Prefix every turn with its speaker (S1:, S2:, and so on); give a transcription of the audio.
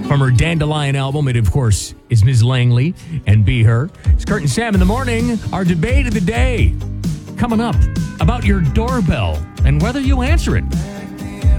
S1: from her Dandelion album. It, of course, is Ms. Langley and Be Her. It's Kurt and Sam in the morning. Our debate of the day coming up about your doorbell and whether you answer it.